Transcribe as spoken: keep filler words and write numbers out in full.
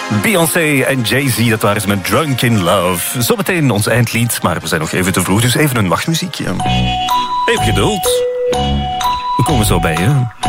Beyoncé en Jay-Z, dat waren ze met Drunk in Love. Zometeen ons eindlied, maar we zijn nog even te vroeg, dus even een wachtmuziekje. Even geduld. We komen zo bij je.